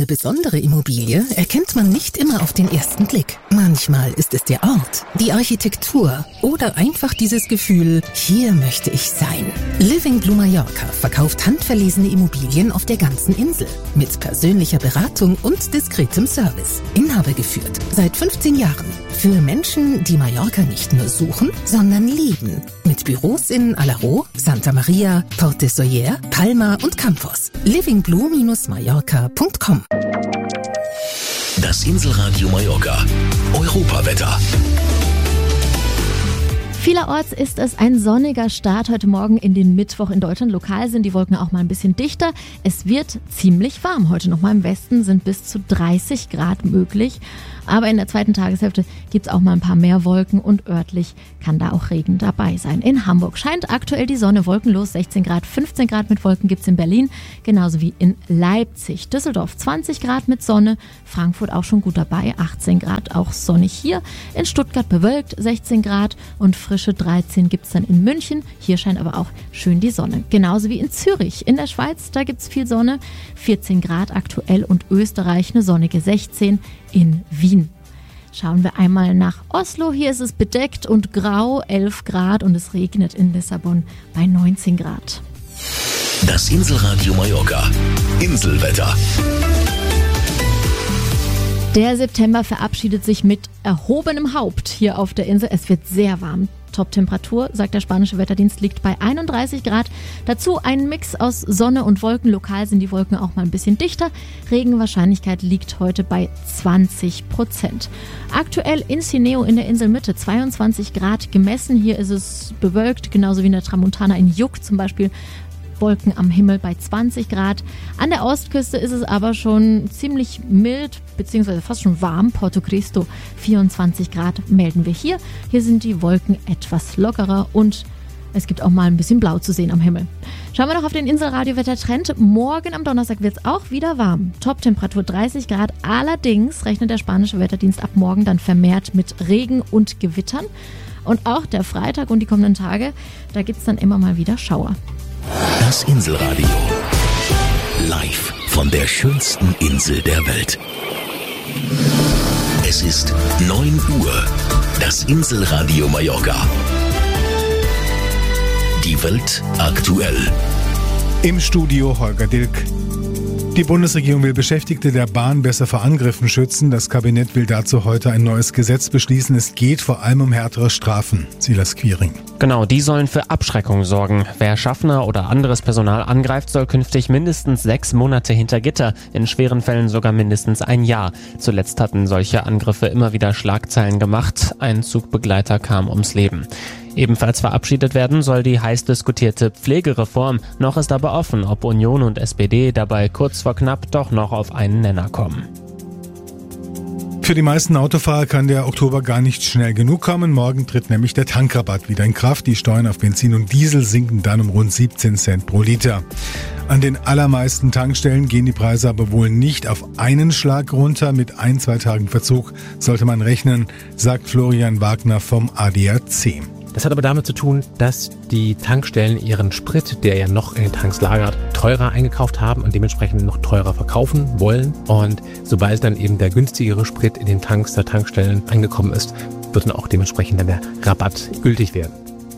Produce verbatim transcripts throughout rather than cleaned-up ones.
besondere Immobilie erkennt man nicht immer auf den ersten Blick. Manchmal ist es der Ort, die Architektur oder einfach dieses Gefühl, hier möchte ich sein. Living Blue Mallorca verkauft handverlesene Immobilien auf der ganzen Insel mit persönlicher Beratung und diskretem Service. Inhaber geführt seit fünfzehn Jahren. Für Menschen, die Mallorca nicht nur suchen, sondern lieben. Mit Büros in Alaró, Santa Maria, Port de Sóller, Palma und Campos. living blue Bindestrich mallorca punkt com. Das Inselradio Mallorca. Europawetter. Vielerorts ist es ein sonniger Start heute Morgen in den Mittwoch in Deutschland. Lokal sind die Wolken auch mal ein bisschen dichter. Es wird ziemlich warm. Heute nochmal im Westen sind bis zu dreißig Grad möglich. Aber in der zweiten Tageshälfte gibt es auch mal ein paar mehr Wolken und örtlich kann da auch Regen dabei sein. In Hamburg scheint aktuell die Sonne, wolkenlos, sechzehn Grad, fünfzehn Grad mit Wolken gibt es in Berlin, genauso wie in Leipzig. Düsseldorf zwanzig Grad mit Sonne, Frankfurt auch schon gut dabei, achtzehn Grad, auch sonnig hier. In Stuttgart bewölkt, sechzehn Grad und frische dreizehn gibt es dann in München. Hier scheint aber auch schön die Sonne. Genauso wie in Zürich. In der Schweiz, da gibt es viel Sonne, vierzehn Grad aktuell und Österreich eine sonnige sechzehn in Wien. Schauen wir einmal nach Oslo. Hier ist es bedeckt und grau, elf Grad und es regnet in Lissabon bei neunzehn Grad. Das Inselradio Mallorca. Inselwetter. Der September verabschiedet sich mit erhobenem Haupt hier auf der Insel. Es wird sehr warm. Top-Temperatur, sagt der spanische Wetterdienst, liegt bei einunddreißig Grad. Dazu ein Mix aus Sonne und Wolken. Lokal sind die Wolken auch mal ein bisschen dichter. Regenwahrscheinlichkeit liegt heute bei zwanzig Prozent. Aktuell in Cineo in der Inselmitte zweiundzwanzig Grad gemessen. Hier ist es bewölkt, genauso wie in der Tramontana in Juck zum Beispiel. Wolken am Himmel bei zwanzig Grad. An der Ostküste ist es aber schon ziemlich mild, beziehungsweise fast schon warm. Porto Cristo vierundzwanzig Grad melden wir hier. Hier sind die Wolken etwas lockerer und es gibt auch mal ein bisschen Blau zu sehen am Himmel. Schauen wir noch auf den Inselradio-Wettertrend. Morgen am Donnerstag wird es auch wieder warm. Top-Temperatur dreißig Grad. Allerdings rechnet der spanische Wetterdienst ab morgen dann vermehrt mit Regen und Gewittern. Und auch der Freitag und die kommenden Tage, da gibt es dann immer mal wieder Schauer. Das Inselradio. Live von der schönsten Insel der Welt. Es ist neun Uhr. Das Inselradio Mallorca. Die Welt aktuell. Im Studio Holger Dilk. Die Bundesregierung will Beschäftigte der Bahn besser vor Angriffen schützen. Das Kabinett will dazu heute ein neues Gesetz beschließen. Es geht vor allem um härtere Strafen. Silas Quiring. Genau, die sollen für Abschreckung sorgen. Wer Schaffner oder anderes Personal angreift, soll künftig mindestens sechs Monate hinter Gitter, in schweren Fällen sogar mindestens ein Jahr. Zuletzt hatten solche Angriffe immer wieder Schlagzeilen gemacht. Ein Zugbegleiter kam ums Leben. Ebenfalls verabschiedet werden soll die heiß diskutierte Pflegereform. Noch ist aber offen, ob Union und S P D dabei kurz vor knapp doch noch auf einen Nenner kommen. Für die meisten Autofahrer kann der Oktober gar nicht schnell genug kommen. Morgen tritt nämlich der Tankrabatt wieder in Kraft. Die Steuern auf Benzin und Diesel sinken dann um rund siebzehn Cent pro Liter. An den allermeisten Tankstellen gehen die Preise aber wohl nicht auf einen Schlag runter. Mit ein, zwei Tagen Verzug sollte man rechnen, sagt Florian Wagner vom A D A C. Das hat aber damit zu tun, dass die Tankstellen ihren Sprit, der ja noch in den Tanks lagert, teurer eingekauft haben und dementsprechend noch teurer verkaufen wollen. Und sobald dann eben der günstigere Sprit in den Tanks der Tankstellen angekommen ist, wird dann auch dementsprechend dann der Rabatt gültig werden.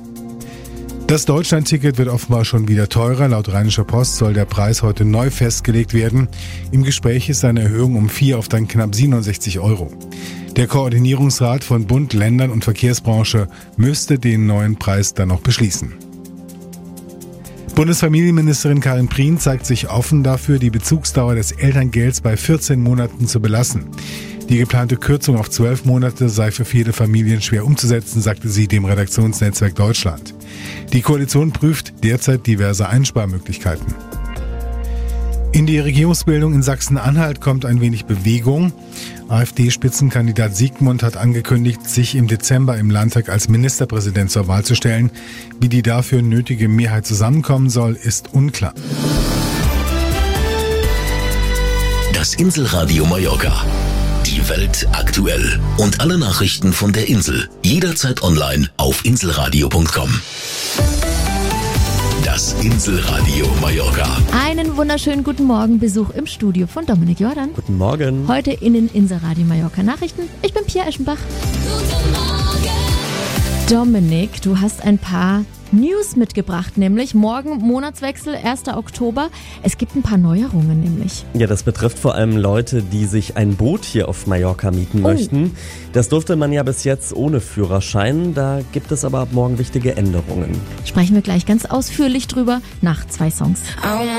Das Deutschland-Ticket wird offenbar schon wieder teurer. Laut Rheinischer Post soll der Preis heute neu festgelegt werden. Im Gespräch ist eine Erhöhung um vier auf dann knapp siebenundsechzig Euro. Der Koordinierungsrat von Bund, Ländern und Verkehrsbranche müsste den neuen Preis dann noch beschließen. Bundesfamilienministerin Karin Prien zeigt sich offen dafür, die Bezugsdauer des Elterngelds bei vierzehn Monaten zu belassen. Die geplante Kürzung auf zwölf Monate sei für viele Familien schwer umzusetzen, sagte sie dem Redaktionsnetzwerk Deutschland. Die Koalition prüft derzeit diverse Einsparmöglichkeiten. In die Regierungsbildung in Sachsen-Anhalt kommt ein wenig Bewegung. AfD-Spitzenkandidat Siegmund hat angekündigt, sich im Dezember im Landtag als Ministerpräsident zur Wahl zu stellen. Wie die dafür nötige Mehrheit zusammenkommen soll, ist unklar. Das Inselradio Mallorca. Die Welt aktuell. Und alle Nachrichten von der Insel. Jederzeit online auf inselradio punkt com. Das Inselradio Mallorca. Einen wunderschönen guten Morgen, Besuch im Studio von Dominik Jordan. Guten Morgen. Heute in den Inselradio Mallorca Nachrichten. Ich bin Pia Eschenbach. Guten Morgen. Dominik, du hast ein paar News mitgebracht, nämlich morgen Monatswechsel, erster Oktober. Es gibt ein paar Neuerungen nämlich. Ja, das betrifft vor allem Leute, die sich ein Boot hier auf Mallorca mieten oh. möchten. Das durfte man ja bis jetzt ohne Führerschein. Da gibt es aber ab morgen wichtige Änderungen. Sprechen wir gleich ganz ausführlich drüber nach zwei Songs.